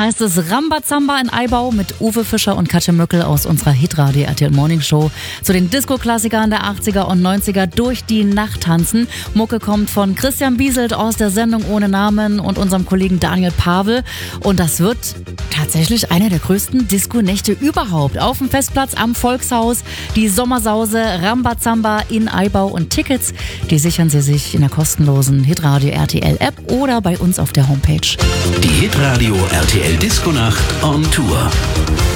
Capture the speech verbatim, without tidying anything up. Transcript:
heißt es Rambazamba in Eibau mit Uwe Fischer und Katja Möckel aus unserer Hitradio R T L Morning Show zu den Disco-Klassikern der achtziger und neunziger durch die Nacht tanzen. Mucke kommt von Christian Bieselt aus der Sendung Ohne Namen und unserem Kollegen Daniel Pavel. Und das wird tatsächlich eine der größten Disco-Nächte überhaupt. Auf dem Festplatz am Volkshaus, die Sommersause Rambazamba in Eibau und Tickets, die sichern Sie sich in der kostenlosen Hitradio R T L App oder bei uns auf der Homepage. Die Hitradio R T L Disco Nacht on Tour.